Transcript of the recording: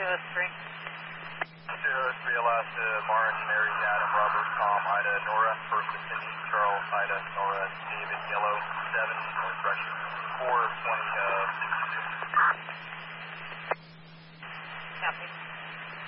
3. 3 Alaska, Martin, Mary, Adam, Robert, Tom, Ida, Nora, first descending, Charles, Ida, Nora, David, Yellow, 7, or correction, 420,